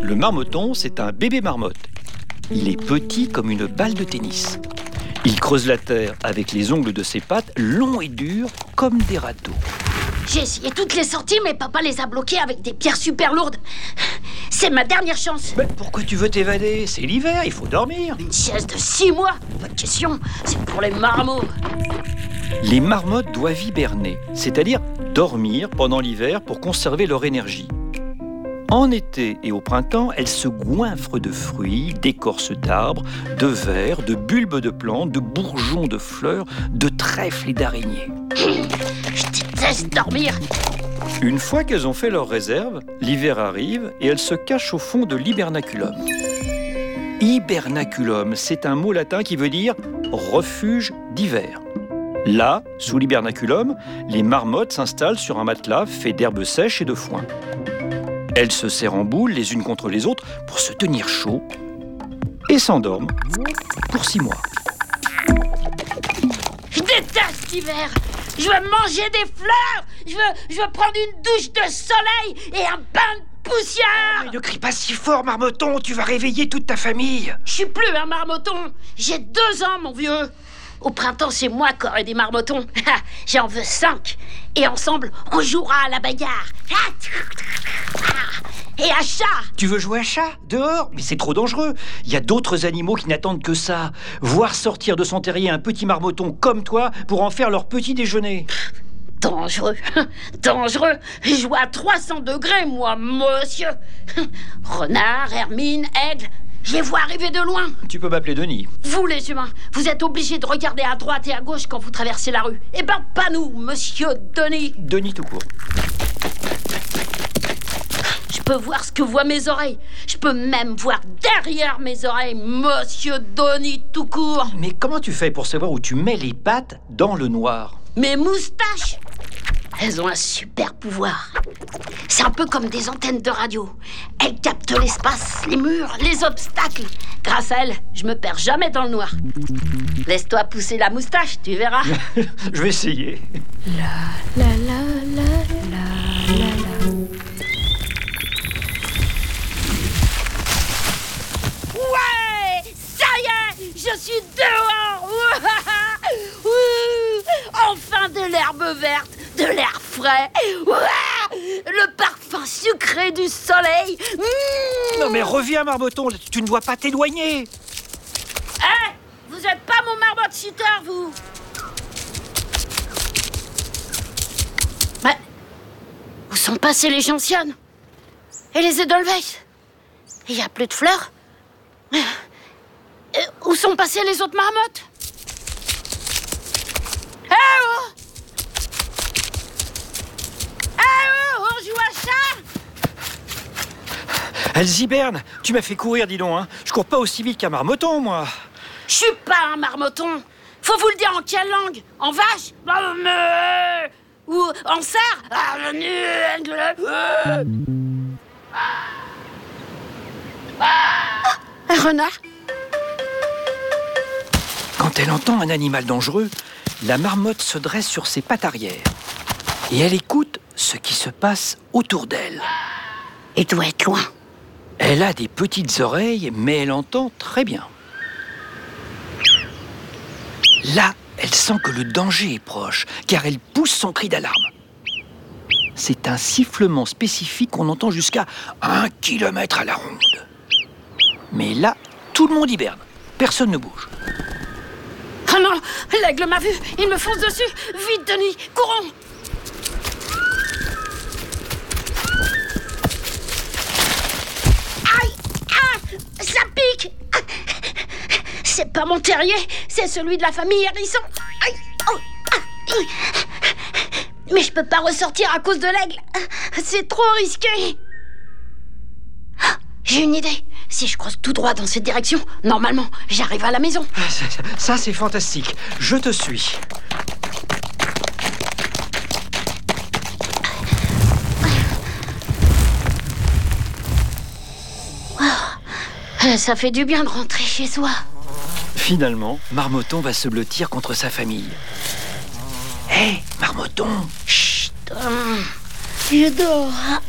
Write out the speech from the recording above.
Le marmotton, c'est un bébé marmotte. Il est petit comme une balle de tennis. Il creuse la terre avec les ongles de ses pattes, longs et durs comme des râteaux. J'ai essayé toutes les sorties, mais papa les a bloquées avec des pierres super lourdes. C'est ma dernière chance. Mais pourquoi tu veux t'évader? C'est l'hiver, il faut dormir. Une sieste de 6 mois? Pas de question, c'est pour les marmots. Les marmottes doivent hiberner, c'est-à-dire dormir pendant l'hiver pour conserver leur énergie. En été et au printemps, elles se goinfrent de fruits, d'écorces d'arbres, de vers, de bulbes de plantes, de bourgeons de fleurs, de trèfles et d'araignées. Je déteste dormir. Une fois qu'elles ont fait leurs réserves, l'hiver arrive et elles se cachent au fond de l'hibernaculum. Hibernaculum, c'est un mot latin qui veut dire refuge d'hiver. Là, sous l'hibernaculum, les marmottes s'installent sur un matelas fait d'herbes sèches et de foin. Elles se serrent en boule les unes contre les autres pour se tenir chaud et s'endorment pour 6 mois. Je déteste l'hiver. Je veux manger des fleurs. Je veux prendre une douche de soleil et un bain de poussière. Mais ne crie pas si fort, marmotton, tu vas réveiller toute ta famille. Je suis plus un marmotton. J'ai 2 ans, mon vieux. Au printemps, c'est moi qui aurai des marmottons. J'en veux 5. Et ensemble, on jouera à la bagarre. Et à chat. Tu veux jouer à chat? Dehors? Mais c'est trop dangereux. Il y a d'autres animaux qui n'attendent que ça. Voir sortir de son terrier un petit marmotton comme toi pour en faire leur petit déjeuner. Dangereux. Dangereux. Je joue à 300 degrés, moi, monsieur. Renard, hermine, aigle. Je les vois arriver de loin. Tu peux m'appeler Denis. Vous, les humains, vous êtes obligés de regarder à droite et à gauche quand vous traversez la rue. Eh ben, pas nous, monsieur Denis. Denis tout court. Je peux voir ce que voient mes oreilles. Je peux même voir derrière mes oreilles, monsieur Denis tout court. Mais comment tu fais pour savoir où tu mets les pattes dans le noir? Mes moustaches, elles ont un super pouvoir. C'est un peu comme des antennes de radio. Elles captent l'espace, les murs, les obstacles. Grâce à elles, je me perds jamais dans le noir. Laisse-toi pousser la moustache, tu verras. Je vais essayer. La la la la la la la. Ouais, ça y est, je suis dehors. Enfin de l'herbe verte, de l'air frais. Le parfum sucré du soleil. Non mais reviens, marmotton, tu ne dois pas t'éloigner. Vous êtes pas mon marmotte sitter, vous. Mais où sont passés les gentianes et les Edelweiss? Il n'y a plus de fleurs. Où sont passées les autres marmottes? On joue à chat. Elles hibernent. Tu m'as fait courir, dis donc. Je cours pas aussi vite qu'un marmotton, moi. Je suis pas un marmotton. Faut vous le dire en quelle langue? En vache? Ou en cerf? Un renard? Quand elle entend un animal dangereux, la marmotte se dresse sur ses pattes arrière. Et elle écoute ce qui se passe autour d'elle. Il doit être loin. Elle a des petites oreilles, mais elle entend très bien. Là, elle sent que le danger est proche, car elle pousse son cri d'alarme. C'est un sifflement spécifique qu'on entend jusqu'à 1 kilomètre à la ronde. Mais là, tout le monde hiberne. Personne ne bouge. Oh non, l'aigle m'a vu. Il me fonce dessus. Vite, Denis, courons. Aïe! Ça pique! C'est pas mon terrier, c'est celui de la famille hérisson. Aïe! Mais je peux pas ressortir à cause de l'aigle. C'est trop risqué. J'ai une idée. Si je croise tout droit dans cette direction, normalement, j'arrive à la maison. Ça, c'est fantastique. Je te suis. Ça fait du bien de rentrer chez soi. Finalement, Marmotton va se blottir contre sa famille. Hé, Marmotton! Chut! Je dors.